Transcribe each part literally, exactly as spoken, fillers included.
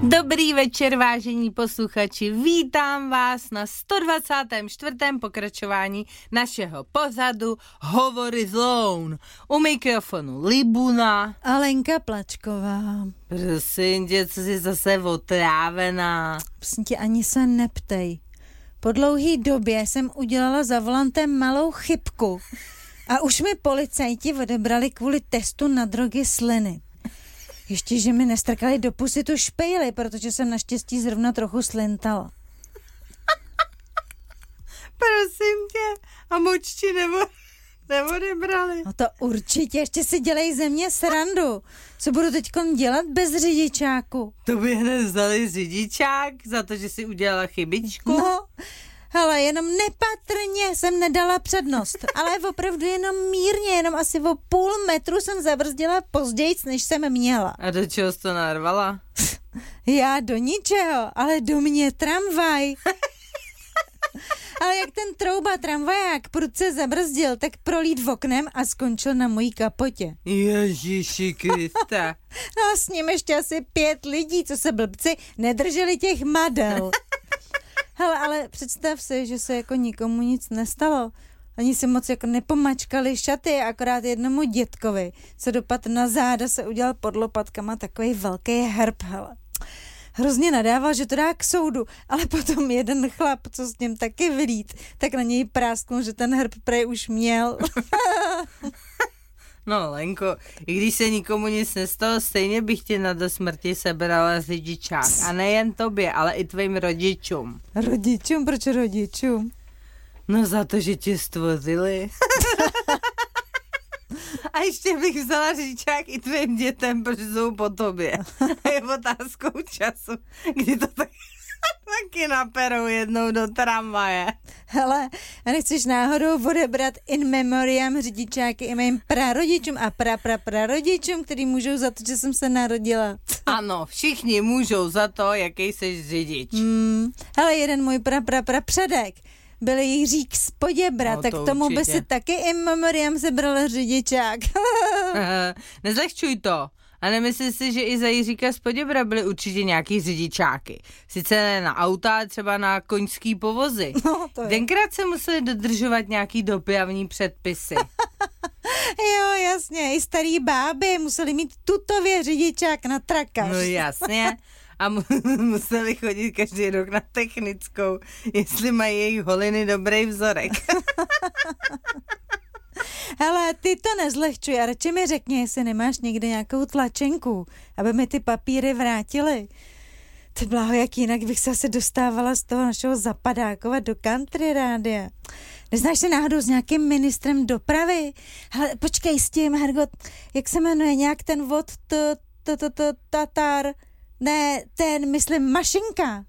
Dobrý večer, vážení posluchači, vítám vás na sto dvacátém čtvrtém pokračování našeho pořadu Hovory z Loun. U mikrofonu Libuna a Lenka Plačková. Prosím tě, co jsi zase otrávená? Prosím tě, ani se neptej. Po dlouhý době jsem udělala za volantem malou chybku a už mi policajti odebrali kvůli testu na drogy sliny. Ještě, že mi nestrkali do pusy tu špejli, protože jsem naštěstí zrovna trochu slintala. Prosím tě, a moč ti nebo, neodebrali? No to určitě, ještě si dělej ze mě srandu. Co budu teďkom dělat bez řidičáku? To by hned vzali řidičák za to, že jsi udělala chybičku? No, hele, jenom nepatrně jsem nedala přednost, ale opravdu jenom mírně, jenom asi o půl metru jsem zabrzdila pozdějc, než jsem měla. A do čeho jsi to narvala? Já do ničeho, ale do mě tramvaj. Ale jak ten trouba tramvaják prudce zabrzdil, tak prolít v oknem a skončil na mojí kapotě. Ježíši Krista. No a s ním ještě asi pět lidí, co se blbci nedrželi těch madel. Hele, ale představ si, že se jako nikomu nic nestalo. Ani si moc jako nepomačkali šaty, akorát jednomu dětkovi, co dopad na záda, se udělal pod lopatkama takový velký herb, hele. Hrozně nadával, že to dá k soudu, ale potom jeden chlap, co s ním taky vylít, tak na něj prásknul, že ten herb prej už měl. No, Lenko, i když se nikomu nic nestalo, stejně bych ti na do smrti sebrala řidičák. A nejen tobě, ale i tvým rodičům. Rodičům? Proč rodičům? No za to, že tě stvořili. A ještě bych vzala řidičák i tvým dětem, protože jsou po tobě. A je otázkou času, kdy to tak... taky naperou jednou do tramvaje. Hele, a nechceš náhodou odebrat in memoriam řidičáky i mým prarodičům a pra pra prarodičům, který můžou za to, že jsem se narodila. Ano, všichni můžou za to, jaký jsi řidič. Hmm, hele, jeden můj pra pra pra předek byl Jiřík z Poděbra, no, tak tomu určitě by si taky in memoriam sebral řidičák. Nezlehčuj to. A nemyslíš si, že i za Jiříka z Poděbra byly určitě nějaký řidičáky. Sice ne na auta, ale třeba na koňský povozy. No, Tenkrát se museli dodržovat nějaký dopravní předpisy. Jo, jasně, i starý báby museli mít tutově řidičák na trakař. No jasně. A mu- museli chodit každý rok na technickou, jestli mají jejich holiny dobrý vzorek. Hele, ty to nezlehčuj a radši mi řekni, jestli nemáš někde nějakou tlačenku, aby mi ty papíry vrátili. Ty bláho, jak jinak bych se asi dostávala z toho našeho zapadákova do country rádia. Neznáš se náhodou s nějakým ministrem dopravy? Hele, počkej s tím, Hergot, jak se jmenuje nějak ten vod t, t, t, t, Tatar? Ne, ten, myslím, Mašinka.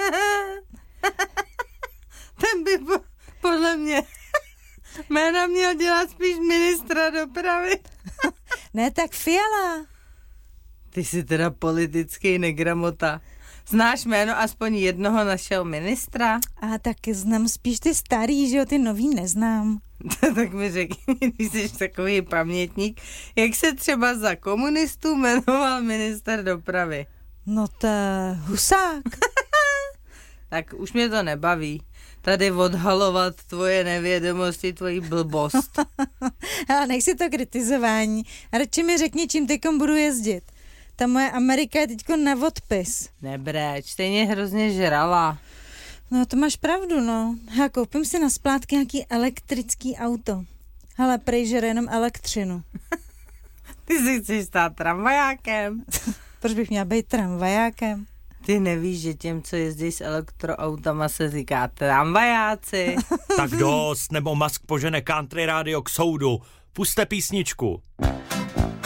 Ten by po, podle mě jména měl dělat spíš ministra dopravy. Ne, tak Fiala. Ty jsi teda politický negramota. Znáš jméno aspoň jednoho našeho ministra? A taky znám spíš ty starý, že jo, ty nový neznám. Tak mi řekni, když jsi takový pamětník, jak se třeba za komunistů jmenoval minister dopravy? No to je Husák. Tak už mě to nebaví. Tady odhalovat tvoje nevědomosti, tvoji blbost. Ale nech si to kritizování. A radši mi řekni, čím teďkom budu jezdit. Ta moje Amerika je teďko na odpis. Nebreč, stejně hrozně žrala. No to máš pravdu, no. Já koupím si na splátky nějaký elektrický auto. Hele, prej žere jenom elektřinu. Ty si chceš stát tramvajákem. Proč bych měla být tramvajákem? Ty nevíš, že těm, co jezdí s elektroautama, se říká tramvajáci. Tak dost, nebo Musk požene country rádio k soudu. Puste písničku.